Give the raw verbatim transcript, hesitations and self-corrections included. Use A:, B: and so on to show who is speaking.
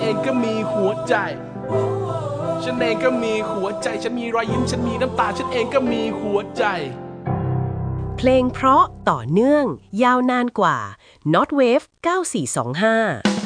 A: เองก็มีหัวใจฉันเองก็มีหัวใจฉันมีรอยยิ้มฉันมีน้ำตาฉันเองก็มีหัวใจ
B: เพลงเพราะต่อเนื่องยาวนานกว่า Not Wave เก้าสี่สองห้า